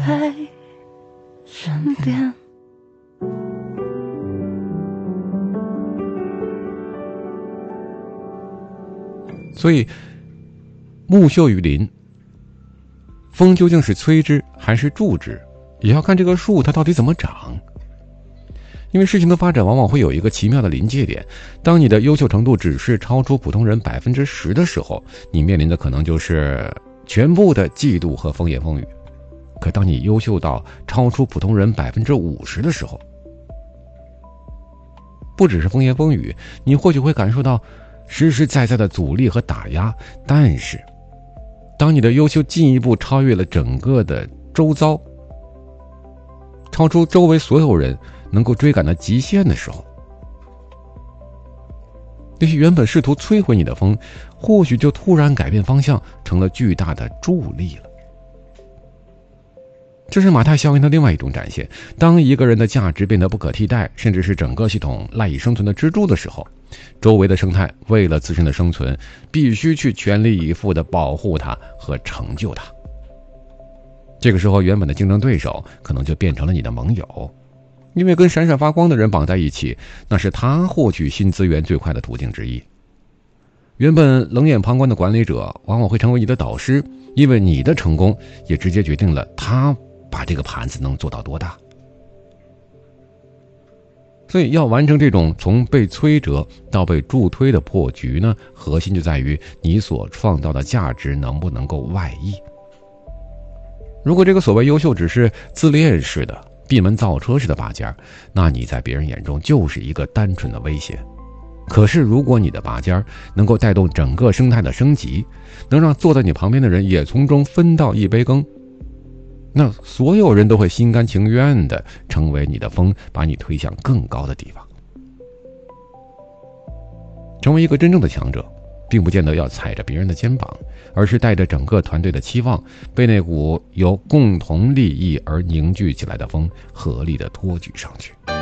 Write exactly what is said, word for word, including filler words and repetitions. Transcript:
在身边。 所以木秀于林，风究竟是催之还是助之，也要看这个树它到底怎么长。因为事情的发展往往会有一个奇妙的临界点，当你的优秀程度只是超出普通人百分之十的时候，你面临的可能就是全部的嫉妒和风言风语。可当你优秀到超出普通人百分之五十的时候，不只是风言风语，你或许会感受到实实在在的阻力和打压。但是当你的优秀进一步超越了整个的周遭，超出周围所有人能够追赶的极限的时候，那些原本试图摧毁你的风，或许就突然改变方向，成了巨大的助力了。这是马太效应的另外一种展现。当一个人的价值变得不可替代，甚至是整个系统赖以生存的支柱的时候，周围的生态为了自身的生存，必须去全力以赴地保护它和成就它。这个时候，原本的竞争对手可能就变成了你的盟友，因为跟闪闪发光的人绑在一起，那是他获取新资源最快的途径之一。原本冷眼旁观的管理者往往会成为你的导师，因为你的成功也直接决定了他把这个盘子能做到多大。所以要完成这种从被摧折到被助推的破局呢，核心就在于你所创造的价值能不能够外溢。如果这个所谓优秀只是自恋式的闭门造车式的拔尖，那你在别人眼中就是一个单纯的威胁。可是如果你的拔尖能够带动整个生态的升级，能让坐在你旁边的人也从中分到一杯羹，那所有人都会心甘情愿地成为你的风，把你推向更高的地方。成为一个真正的强者，并不见得要踩着别人的肩膀，而是带着整个团队的期望，被那股由共同利益而凝聚起来的风合力地托举上去。